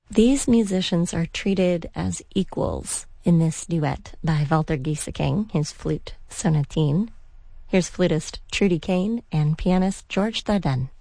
These musicians are treated as equals in this duet by Walter Gieseking, his flute sonatine. Here's flutist Trudy Kane and pianist George Thardin.